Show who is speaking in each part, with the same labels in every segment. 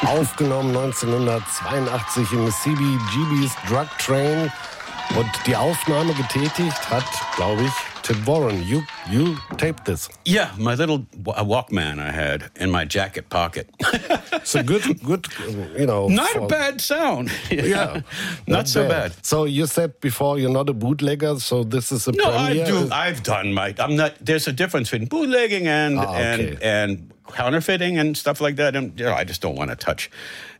Speaker 1: aufgenommen 1982 im CBGB's Drug Train. Und die Aufnahme getätigt hat, glaube ich, Tim Warren. You taped this.
Speaker 2: Yeah, my little Walkman I had in my jacket pocket.
Speaker 1: So good,
Speaker 2: Not a bad sound.
Speaker 1: Yeah.
Speaker 2: Not so bad.
Speaker 1: So you said before you're not a bootlegger, so this is a premiere?
Speaker 2: No, I've done I'm not, there's a difference between bootlegging and counterfeiting and stuff like that. And, I just don't want to touch,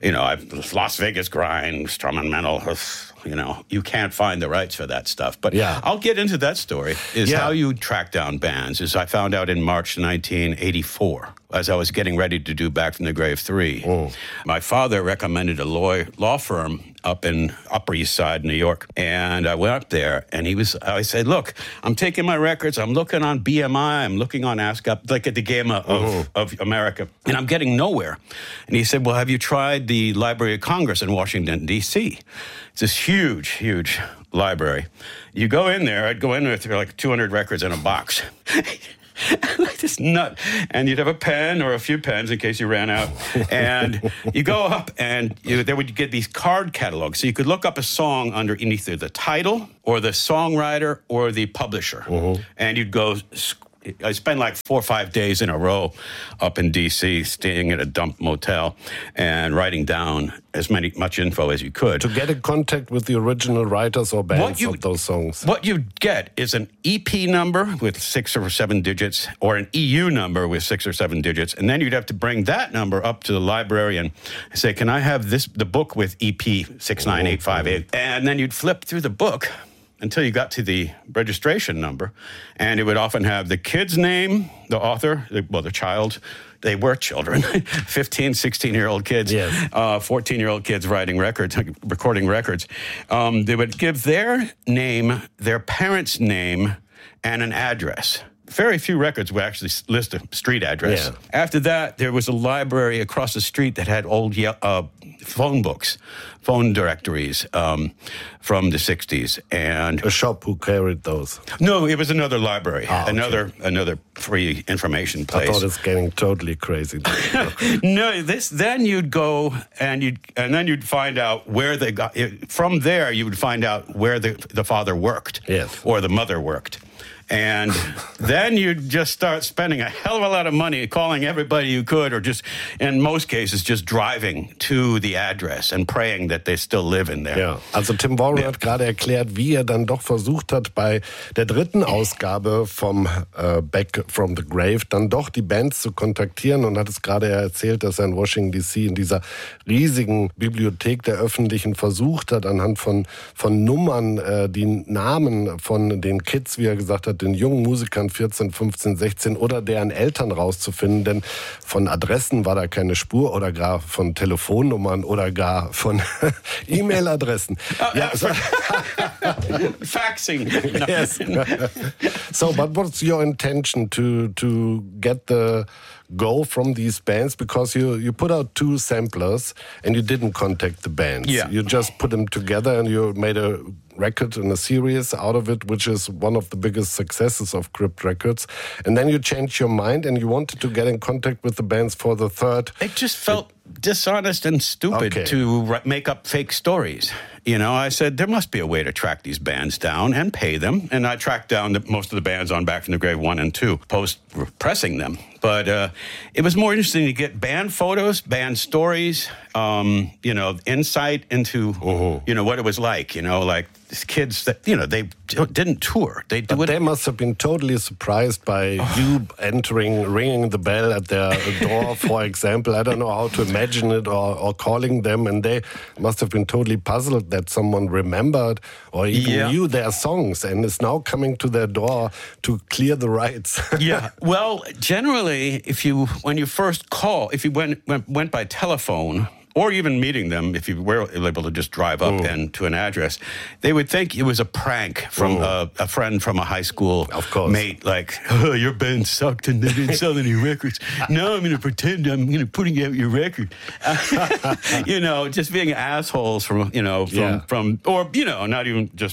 Speaker 2: Las Vegas grind, Strumental, you can't find the rights for that stuff. But I'll get into that story, how you track down bands, as I found out in March 1984, as I was getting ready to do Back from the Grave 3.
Speaker 1: Oh.
Speaker 2: My father recommended a law firm up in Upper East Side, New York. And I went up there, and I said, look, I'm taking my records, I'm looking on BMI, I'm looking on ASCAP, like at the Gamma of America, and I'm getting nowhere. And he said, well, have you tried the Library of Congress in Washington, D.C.? It's this huge, huge library. You go in there, I'd go in with like 200 records in a box. Like this nut. And you'd have a pen or a few pens in case you ran out. And you go up and they would get these card catalogs. So you could look up a song under either the title or the songwriter or the publisher. And you'd go... I spent like 4 or 5 days in a row up in D.C., staying at a dump motel and writing down as much info as you could.
Speaker 1: To get in contact with the original writers or bands of those songs.
Speaker 2: What you get is an EP number with 6 or 7 digits or an EU number with 6 or 7 digits. And then you'd have to bring that number up to the library and say, can I have the book with EP 69858? And then you'd flip through the book until you got to the registration number, and it would often have the kid's name, the author, the child. They were children, 15, 16-year-old kids, 14-year-old kids recording records. They would give their name, their parents' name, and an address. Very few records would actually list a street address.
Speaker 1: Yeah.
Speaker 2: After that, there was a library across the street that had old phone books, phone directories from the 60s. And
Speaker 1: a shop who carried those?
Speaker 2: No, it was another library,
Speaker 1: okay.
Speaker 2: another free information place.
Speaker 1: I thought it's getting totally crazy.
Speaker 2: No, then you'd go and then you'd find out where they got it. From there, you would find out where the father worked, or the mother worked. And then you'd just start spending a hell of a lot of money calling everybody you could, or just, in most cases, just driving to the address and praying that they still live in there.
Speaker 1: Ja, also Tim Warren hat gerade erklärt, wie er dann doch versucht hat, bei der dritten Ausgabe vom Back from the Grave dann doch die Bands zu kontaktieren, und hat es gerade erzählt, dass er in Washington D.C. in dieser riesigen Bibliothek der Öffentlichen versucht hat, anhand von Nummern die Namen von den Kids, wie er gesagt hat, den jungen Musikern 14, 15, 16 oder deren Eltern rauszufinden, denn von Adressen war da keine Spur oder gar von Telefonnummern oder gar von E-Mail-Adressen.
Speaker 2: Faxing.
Speaker 1: Yes. So, but what's your intention to get the go from these bands? Because you put out 2 samplers and you didn't contact the bands.
Speaker 2: Yeah.
Speaker 1: You just put them together and you made a record and a series out of it, which is one of the biggest successes of Crypt Records. And then you changed your mind and you wanted to get in contact with the bands for the third.
Speaker 2: It just felt dishonest and stupid to make up fake stories. I said, there must be a way to track these bands down and pay them. And I tracked down most of the bands on Back from the Grave 1 and 2, post-pressing them. But it was more interesting to get band photos, band stories, insight into, what it was like, like these kids that, they didn't tour.
Speaker 1: They must have been totally surprised by you ringing the bell at their door, for example. I don't know how to imagine it, or calling them, and they must have been totally puzzled that someone remembered or even knew their songs and is now coming to their door to clear the rights.
Speaker 2: Yeah, well, generally, when you first call, if you went by telephone, or even meeting them, if you were able to just drive up to an address, they would think it was a prank from a friend from a high school mate, like, oh, your band sucked and they didn't sell any records. Now I'm going to pretend I'm going to putting out your record. Just being assholes from, or, not even just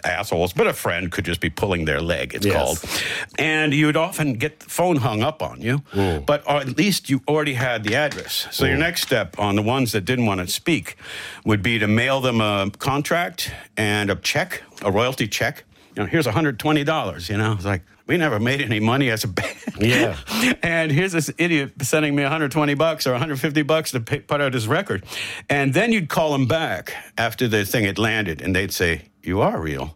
Speaker 2: assholes, but a friend could just be pulling their leg, it's
Speaker 1: Yes.
Speaker 2: called. And you'd often get the phone hung up on you, but at least you already had the address. So your next step on the ones that didn't want to speak would be to mail them a contract and a check, a royalty check. Here's $120, It's like, we never made any money as a band.
Speaker 1: Yeah.
Speaker 2: And here's this idiot sending me $120 or $150 to put out his record. And then you'd call them back after the thing had landed, and they'd say, you are real.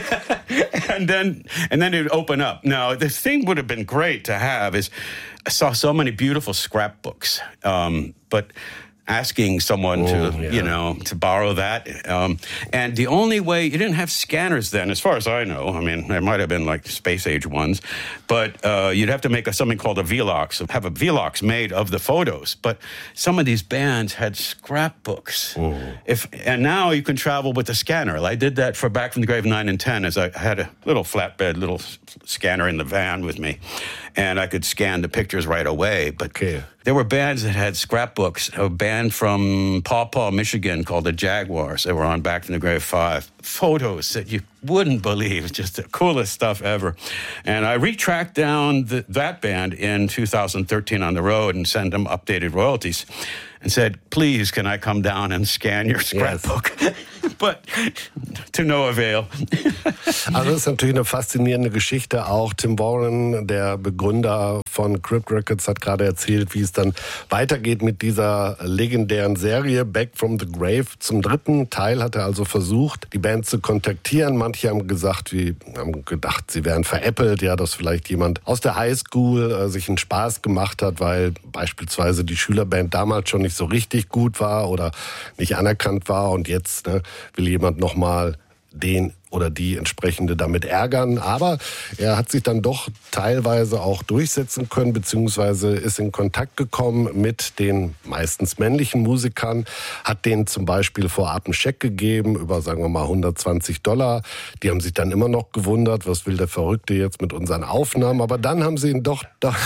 Speaker 2: and then it'd open up. Now, the thing would have been great to have is I saw so many beautiful scrapbooks, but asking someone to borrow that. And the only way, you didn't have scanners then, as far as I know. I mean, there might have been like space age ones, but you'd have to make something called a Velox, have a Velox made of the photos. But some of these bands had scrapbooks. And now you can travel with a scanner. I did that for Back from the Grave 9 and 10, as I had a little flatbed, little scanner in the van with me. And I could scan the pictures right away. But there were bands that had scrapbooks. A band from Paw Paw, Michigan called the Jaguars. They were on Back from the Grave 5. Photos that you wouldn't believe. Just the coolest stuff ever. And I retracked down that band in 2013 on the road and sent them updated royalties and said, please, can I come down and scan your scrapbook? Yes. But to no avail.
Speaker 1: Also das ist natürlich eine faszinierende Geschichte. Auch Tim Warren, der Begründer von Crypt Records, hat gerade erzählt, wie es dann weitergeht mit dieser legendären Serie Back from the Grave. Zum 3. Teil hat er also versucht, die Band zu kontaktieren. Manche haben gedacht, sie wären veräppelt, dass vielleicht jemand aus der Highschool sich einen Spaß gemacht hat, weil beispielsweise die Schülerband damals schon nicht so richtig gut war oder nicht anerkannt war und jetzt will jemand nochmal den oder die entsprechende damit ärgern. Aber er hat sich dann doch teilweise auch durchsetzen können, beziehungsweise ist in Kontakt gekommen mit den meistens männlichen Musikern, hat denen zum Beispiel vorab einen Scheck gegeben über, sagen wir mal, $120. Die haben sich dann immer noch gewundert, was will der Verrückte jetzt mit unseren Aufnahmen? Aber dann haben sie ihn doch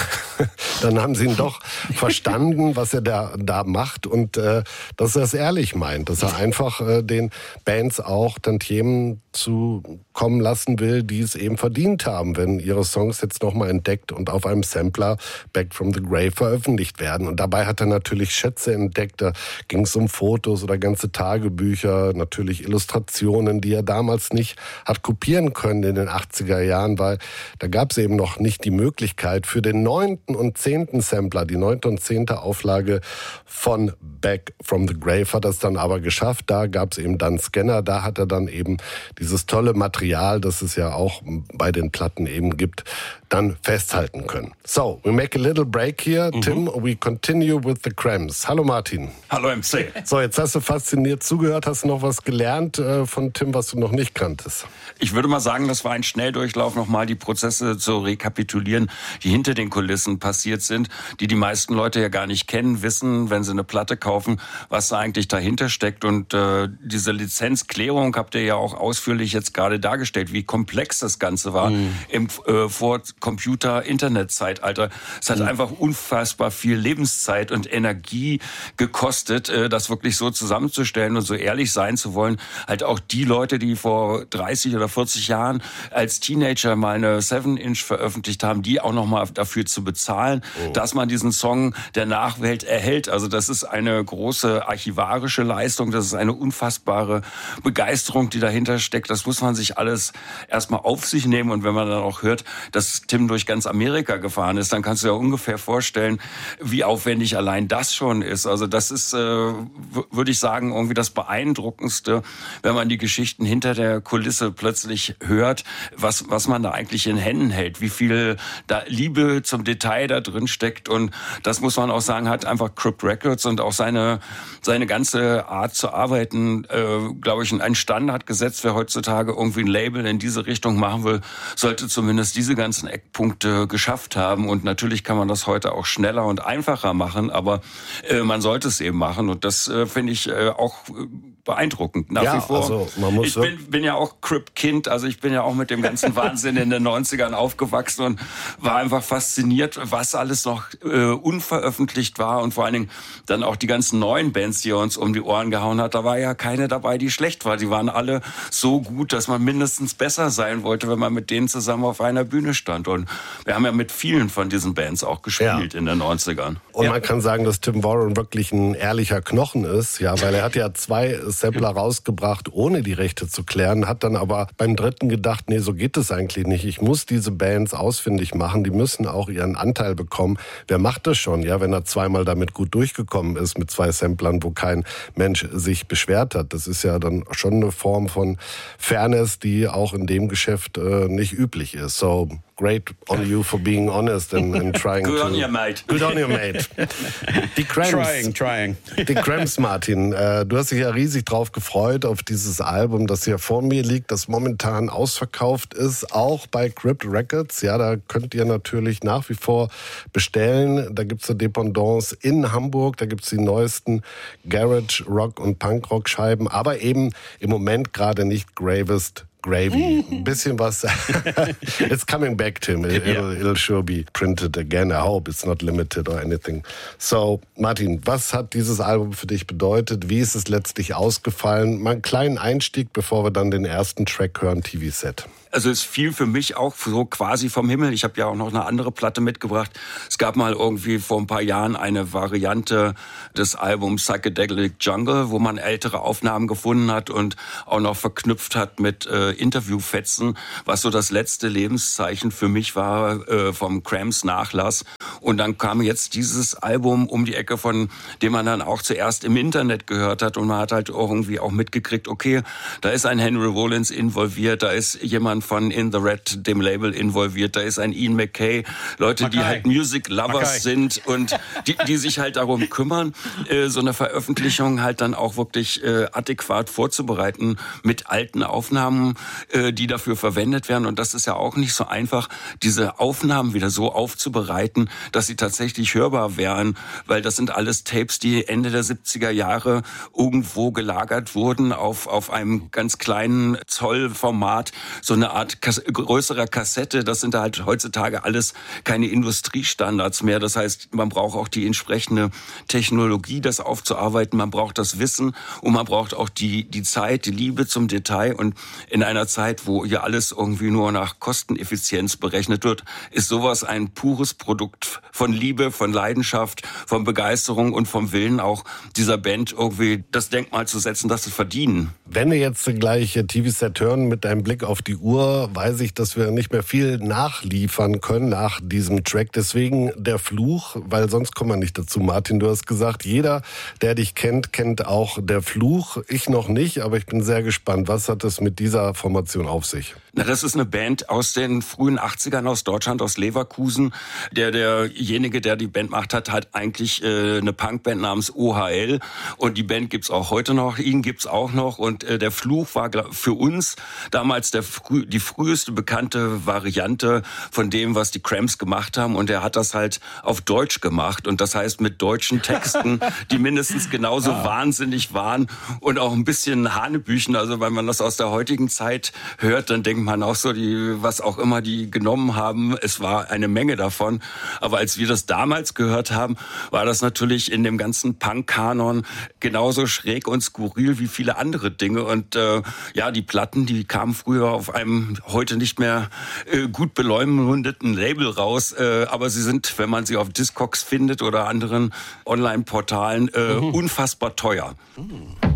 Speaker 1: verstanden, was er da macht und dass er es ehrlich meint, dass er einfach den Bands auch Tantiemen zukommen lassen will, die es eben verdient haben, wenn ihre Songs jetzt nochmal entdeckt und auf einem Sampler Back from the Grave veröffentlicht werden. Und dabei hat er natürlich Schätze entdeckt, da ging es um Fotos oder ganze Tagebücher, natürlich Illustrationen, die er damals nicht hat kopieren können in den 80er Jahren, weil da gab es eben noch nicht die Möglichkeit für den 9. und 10. Sampler, die 9. und 10. Auflage von Back from the Grave hat er es dann aber geschafft. Da gab es eben dann Scanner, da hat er dann eben dieses tolle Material, das es ja auch bei den Platten eben gibt, dann festhalten können. So, we make a little break here. Tim, we continue with the Cramps. Hallo Martin.
Speaker 3: Hallo MC.
Speaker 1: So, jetzt hast du fasziniert zugehört. Hast du noch was gelernt von Tim, was du noch nicht kanntest?
Speaker 3: Ich würde mal sagen, das war ein Schnelldurchlauf, nochmal die Prozesse zu rekapitulieren, die hinter den Kulissen passiert sind, die meisten Leute ja gar nicht kennen, wissen, wenn sie eine Platte kaufen, was da eigentlich dahinter steckt. Und diese Lizenzklärung habt ihr ja auch ausführlich jetzt gerade dargestellt, wie komplex das Ganze war im Vor-Computer-Internet-Zeitalter. Es hat einfach unfassbar viel Lebenszeit und Energie gekostet, das wirklich so zusammenzustellen und so ehrlich sein zu wollen. Halt auch die Leute, die vor 30 oder 40 Jahren als Teenager mal eine 7-Inch veröffentlicht haben, die auch nochmal dafür zu bezahlen, dass man diesen Song der Nachwelt erhält. Also das ist eine große archivarische Leistung, das ist eine unfassbare Begeisterung, die dahinter steckt. Das muss man sich alles erstmal auf sich nehmen. Und wenn man dann auch hört, dass Tim durch ganz Amerika gefahren ist, dann kannst du ja ungefähr vorstellen, wie aufwendig allein das schon ist. Also das ist, würde ich sagen, irgendwie das Beeindruckendste, wenn man die Geschichten hinter der Kulisse plötzlich hört, was man da eigentlich in Händen hält, wie viel da Liebe zum Detail da drin steckt. Und das muss man auch sagen, hat einfach Crypt Records und auch seine ganze Art zu arbeiten, glaube ich, einen Standard gesetzt. Wer heutzutage irgendwie ein Label in diese Richtung machen will, sollte zumindest diese ganzen Eckpunkte geschafft haben. Und natürlich kann man das heute auch schneller und einfacher machen, aber man sollte es eben machen. Und das finde ich auch beeindruckend. Nach wie vor.
Speaker 1: Also man muss
Speaker 3: ich bin ja auch Crypt-Kind, also ich bin ja auch mit dem ganzen Wahnsinn in den 90ern aufgewachsen und war einfach fasziniert, was alles noch unveröffentlicht war und vor allen Dingen dann auch die ganzen neuen Bands, die er uns um die Ohren gehauen hat, da war ja keine dabei, die schlecht war. Die waren alle so gut, dass man mindestens besser sein wollte, wenn man mit denen zusammen auf einer Bühne stand. Und wir haben ja mit vielen von diesen Bands auch gespielt in den 90ern.
Speaker 1: Und man kann sagen, dass Tim Warren wirklich ein ehrlicher Knochen ist, ja, weil er hat ja 2 Sampler rausgebracht, ohne die Rechte zu klären, hat dann aber beim 3. gedacht, nee, so geht es eigentlich nicht. Ich muss diese Bands ausfindig machen, die müssen auch ihren Anteil bekommen. Wer macht das schon, ja, wenn er 2-mal damit gut durchgekommen ist mit 2 Samplern, wo kein Mensch sich beschwert hat. Das ist ja dann schon eine Form von Fairness, die auch in dem Geschäft nicht üblich ist. So, great on you for being honest and trying
Speaker 3: Good
Speaker 1: to...
Speaker 3: on you, mate.
Speaker 1: Good on you, mate. Die Cramps.
Speaker 2: Trying.
Speaker 1: Die Cramps, Martin. Du hast dich ja riesig drauf gefreut auf dieses Album, das hier vor mir liegt, das momentan ausverkauft ist, auch bei Crypt Records. Ja, da könnt ihr natürlich nach wie vor bestellen. Da gibt's eine Dependance in Hamburg, da gibt's die neuesten Garage, Rock und Punkrock Scheiben, aber eben im Moment gerade nicht Gravest Gravy. Ein bisschen was. It's coming back, Tim. It'll sure be printed again. I hope it's not limited or anything. So, Martin, was hat dieses Album für dich bedeutet? Wie ist es letztlich ausgefallen? Mal einen kleinen Einstieg, bevor wir dann den ersten Track hören, TV-Set.
Speaker 3: Also es fiel für mich auch so quasi vom Himmel. Ich habe ja auch noch eine andere Platte mitgebracht. Es gab mal irgendwie vor ein paar Jahren eine Variante des Albums Psychedelic Jungle, wo man ältere Aufnahmen gefunden hat und auch noch verknüpft hat mit Interviewfetzen, was so das letzte Lebenszeichen für mich war vom Cramps Nachlass. Und dann kam jetzt dieses Album um die Ecke, von dem man dann auch zuerst im Internet gehört hat. Und man hat halt irgendwie auch mitgekriegt, okay, da ist ein Henry Rollins involviert, da ist jemand von In the Red, dem Label, involviert. Da ist ein Ian MacKaye, Leute, die halt Music Lovers sind und die sich halt darum kümmern, so eine Veröffentlichung halt dann auch wirklich adäquat vorzubereiten mit alten Aufnahmen, die dafür verwendet werden. Und das ist ja auch nicht so einfach, diese Aufnahmen wieder so aufzubereiten, dass sie tatsächlich hörbar wären, weil das sind alles Tapes, die Ende der 70er Jahre irgendwo gelagert wurden auf einem ganz kleinen Zollformat, so eine Art größerer Kassette. Das sind halt heutzutage alles keine Industriestandards mehr. Das heißt, man braucht auch die entsprechende Technologie, das aufzuarbeiten. Man braucht das Wissen und man braucht auch die Zeit, die Liebe zum Detail. Und in einer Zeit, wo hier alles irgendwie nur nach Kosteneffizienz berechnet wird, ist sowas ein pures Produkt von Liebe, von Leidenschaft, von Begeisterung und vom Willen auch dieser Band irgendwie das Denkmal zu setzen, dass sie verdienen.
Speaker 1: Wenn wir jetzt gleich TV-Set hören mit einem Blick auf die Uhr, weiß ich, dass wir nicht mehr viel nachliefern können nach diesem Track. Deswegen der Fluch, weil sonst kommen wir nicht dazu. Martin, du hast gesagt, jeder, der dich kennt, kennt auch der Fluch. Ich noch nicht, aber ich bin sehr gespannt. Was hat es mit dieser Formation auf sich?
Speaker 3: Na, das ist eine Band aus den frühen 80ern aus Deutschland, aus Leverkusen. Derjenige, der die Band macht, hat eigentlich eine Punkband namens OHL. Und die Band gibt's auch heute noch, ihn gibt's auch noch. Und der Fluch war für uns damals die früheste bekannte Variante von dem, was die Cramps gemacht haben. Und er hat das halt auf Deutsch gemacht. Und das heißt mit deutschen Texten, die mindestens genauso wahnsinnig waren und auch ein bisschen Hanebüchen. Also wenn man das aus der heutigen Zeit hört, dann denkt man auch so, was auch immer die genommen haben, es war eine Menge davon. Aber als wir das damals gehört haben, war das natürlich in dem ganzen Punk-Kanon genauso schräg und skurril wie viele andere Dinge. Und die Platten, die kamen früher auf einem heute nicht mehr gut beleumundeten Label raus. Aber sie sind, wenn man sie auf Discogs findet oder anderen Online-Portalen, unfassbar teuer.